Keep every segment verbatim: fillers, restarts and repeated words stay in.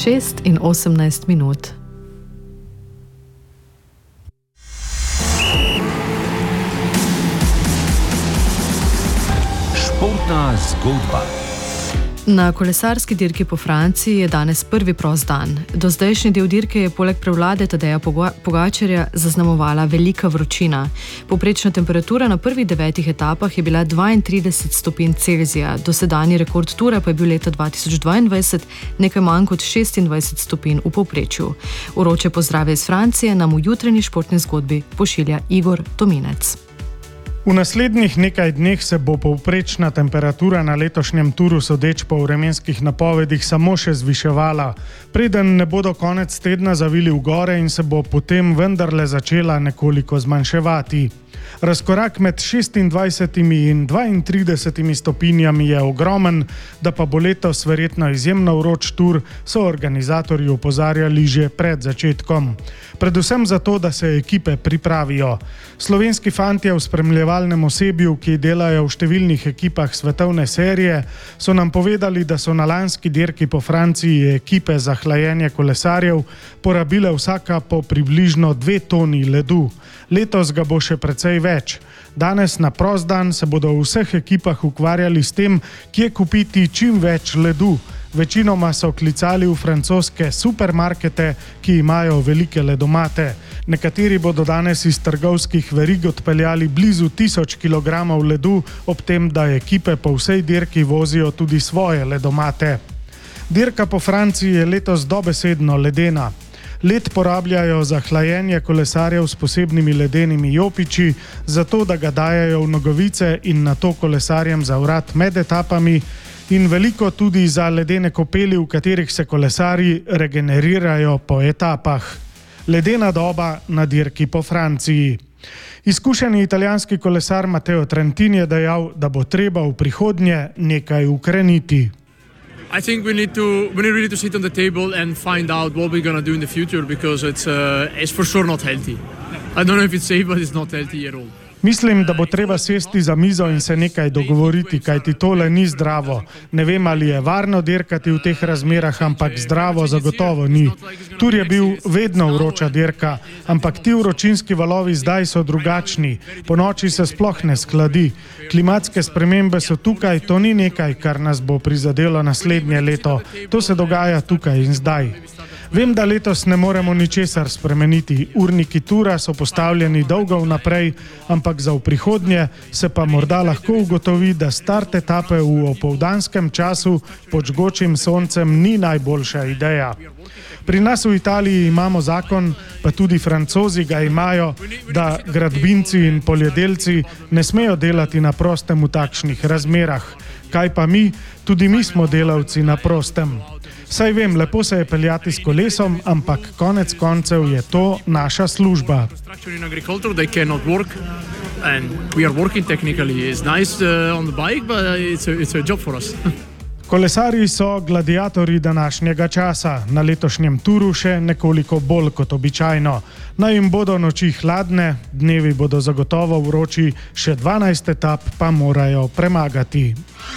šest in osemnajst minut. Športna zgodba. Na kolesarski dirki po Franciji je danes prvi prost dan. Do zdajšnji del dirke je poleg prevlade Tadeja Pogačarja zaznamovala velika vročina. Povprečna temperatura na prvih devetih etapah je bila dvaintrideset stopinj Celzija, dosedanji rekord ture pa je bil leta dva tisoč dvaindvajset nekaj manj kot šestindvajset stopinj v povprečju. Vroče pozdrave iz Francije nam v jutranji športni zgodbi pošilja Igor Tominec. V naslednjih nekaj dneh se bo povprečna temperatura na letošnjem turu sodeč po vremenskih napovedih samo še zviševala, preden ne bodo konec tedna zavili v gore in se bo potem vendarle začela nekoliko zmanjševati. Razkorak med šestindvajsetimi in dvaintridesetimi stopinjami je ogromen, da pa bo letos verjetno izjemno vroč tur, so organizatorji opozarjali že pred začetkom. Predvsem zato, da se ekipe pripravijo. Slovenski fantje v spremljevalnem osebju, ki delajo v številnih ekipah svetovne serije, so nam povedali, da so na lanski dirki po Franciji ekipe za hlajenje kolesarjev porabile vsaka po približno dve toni ledu. Letos ga bo še precej več. Danes na prost dan se bodo v vseh ekipah ukvarjali s tem, kje kupiti čim več ledu. Večinoma so klicali v francoske supermarkete, ki imajo velike ledomate. Nekateri bodo danes iz trgovskih verig odpeljali blizu tisoč kilogramov ledu, ob tem, da ekipe po vsej dirki vozijo tudi svoje ledomate. Dirka po Franciji je letos dobesedno ledena. Led porabljajo za hlajenje kolesarjev s posebnimi ledenimi jopiči, zato da ga dajajo v nogavice in nato kolesarjem za vrat med etapami, in veliko tudi za ledene kopeli, v katerih se kolesarji regenerirajo po etapah. Ledena doba na dirki po Franciji. Izkušeni italijanski kolesar Matteo Trentin je dejal, da bo treba v prihodnje nekaj ukreniti. I think we need to we need really to sit on the table and find out what we're going to do in the future because it's uh, it's for sure not healthy. I don't know if it's safe, but it's not healthy at all. Mislim, da bo treba sesti za mizo in se nekaj dogovoriti, kajti tole ni zdravo. Ne vem, ali je varno dirkati v teh razmerah, ampak zdravo zagotovo ni. Tur je bil vedno vroča dirka, ampak ti vročinski valovi zdaj so drugačni. Po noči se sploh ne skladi. Klimatske spremembe so tukaj, to ni nekaj, kar nas bo prizadelo naslednje leto. To se dogaja tukaj in zdaj. Vem, da letos ne moremo ničesar spremeniti. Urniki tura so postavljeni dolgo vnaprej, ampak za v prihodnje se pa morda lahko ugotovi, da start etape v opoldanskem času pod žgočim soncem ni najboljša ideja. Pri nas v Italiji imamo zakon, pa tudi Francozi ga imajo, da gradbinci in poljedelci ne smejo delati na prostem v takšnih razmerah. Kaj pa mi? Tudi mi smo delavci na prostem. Saj vem, lepo se je peljati s kolesom, ampak konec koncev je to naša služba. Kolesarji so gladiatorji današnjega časa, na letošnjem turu še nekoliko bolj kot običajno. Naj jim bodo noči hladne, dnevi bodo zagotovo vroči, še dvanajst etap pa morajo premagati.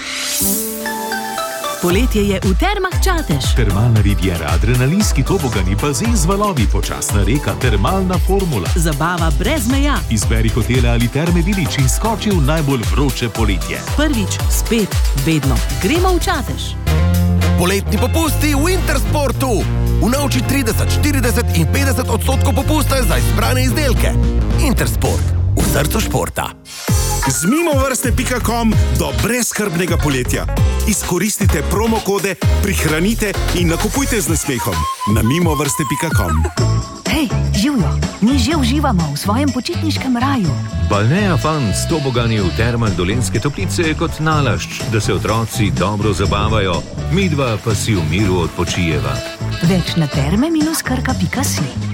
Poletje je v Termah Čatež. Termalna riviera, adrenalinski tobogani, bazen z valovi, počasna reka, termalna formula. Zabava brez meja. Izberi hotele ali terme Vilič in skoči v najbolj vroče poletje. Prvič, spet, vedno. Gremo v Čatež. Poletni popusti v Intersportu. Unovči trideset, štirideset in petdeset odstotkov popusta za izbrane izdelke. Intersport. V srcu športa. Z mimovrstne pika com do brezskrbnega poletja. Izkoristite promokode, prihranite in nakupujte z nasmehom na mimovrstne pika com. Hej, živjo, mi že uživamo v svojem počitniškem raju. Balnea Fun s tobogani v termah Dolenjske Toplice je kot nalašč, da se otroci dobro zabavajo, midva pa si v miru odpočijeva. Več na terme minus krka pika si.